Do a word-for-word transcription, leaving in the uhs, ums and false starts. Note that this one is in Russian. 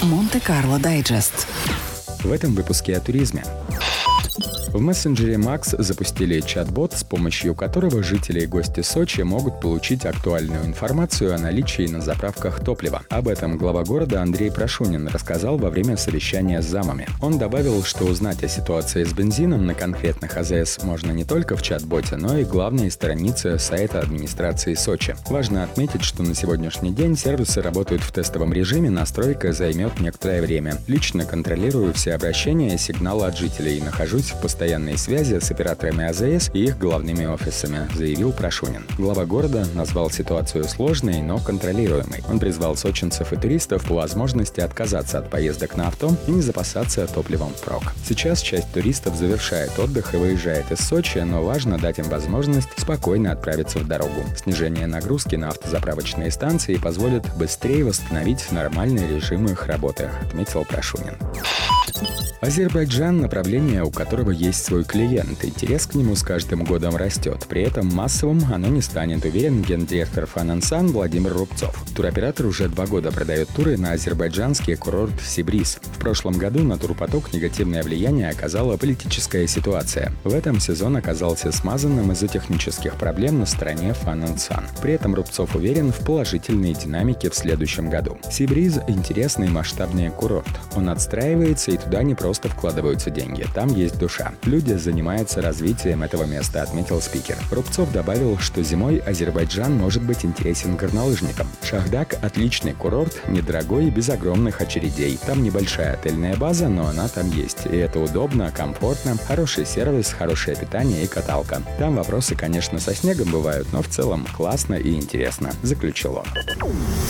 Монте-Карло Дайджест. В этом выпуске о туризме. В мессенджере Макс запустили чат-бот, с помощью которого жители и гости Сочи могут получить актуальную информацию о наличии на заправках топлива. Об этом глава города Андрей Прошунин рассказал во время совещания с замами. Он добавил, что узнать о ситуации с бензином на конкретных АЗС можно не только в чат-боте, но и главной странице сайта администрации Сочи. Важно отметить, что на сегодняшний день сервисы работают в тестовом режиме, настройка займет некоторое время. Лично контролирую все обращения и сигналы от жителей и нахожусь в постоянной постоянной связи с операторами АЗС и их главными офисами, заявил Прошунин. Глава города назвал ситуацию сложной, но контролируемой. Он призвал сочинцев и туристов по возможности отказаться от поездок на авто и не запасаться топливом впрок. Сейчас часть туристов завершает отдых и выезжает из Сочи, но важно дать им возможность спокойно отправиться в дорогу. Снижение нагрузки на автозаправочные станции позволит быстрее восстановить нормальный режим их работы, отметил Прошунин. Азербайджан – направление, у которого есть свой клиент. Интерес к нему с каждым годом растет. При этом массовым оно не станет, уверен гендиректор «Фанансан» Владимир Рубцов. Туроператор уже два года продает туры на азербайджанский курорт Сибриз. В прошлом году на турпоток негативное влияние оказала политическая ситуация. В этом сезон оказался смазанным из-за технических проблем на стороне «Фанансан». При этом Рубцов уверен в положительной динамике в следующем году. Сибриз – интересный масштабный курорт. Он отстраивается, и туда не просто вкладываются деньги. Там есть душа. Люди занимаются развитием этого места, отметил спикер. Рубцов добавил, что зимой Азербайджан может быть интересен горнолыжникам. Шахдаг – отличный курорт, недорогой и без огромных очередей. Там небольшая отельная база, но она там есть. И это удобно, комфортно, хороший сервис, хорошее питание и каталка. Там вопросы, конечно, со снегом бывают, но в целом классно и интересно, заключил он.